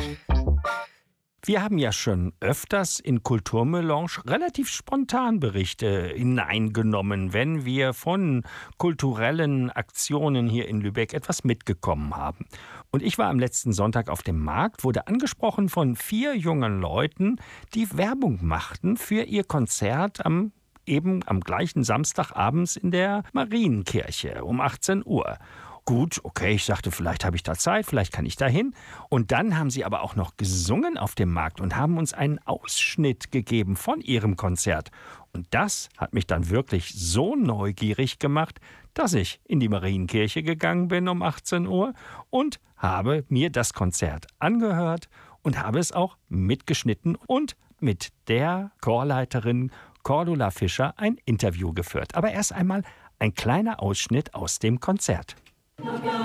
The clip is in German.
Wir haben ja schon öfters in Kulturmelange relativ spontan Berichte hineingenommen, wenn wir von kulturellen Aktionen hier in Lübeck etwas mitgekommen haben. Und ich war am letzten Sonntag auf dem Markt, wurde angesprochen von 4 jungen Leuten, die Werbung machten für ihr Konzert am gleichen Samstag abends in der Marienkirche um 18 Uhr. Gut, okay, ich dachte, vielleicht habe ich da Zeit, vielleicht kann ich da hin. Und dann haben sie aber auch noch gesungen auf dem Markt und haben uns einen Ausschnitt gegeben von ihrem Konzert. Und das hat mich dann wirklich so neugierig gemacht, dass ich in die Marienkirche gegangen bin um 18 Uhr und habe mir das Konzert angehört und habe es auch mitgeschnitten und mit der Chorleiterin Cordula Fischer ein Interview geführt. Aber erst einmal ein kleiner Ausschnitt aus dem Konzert.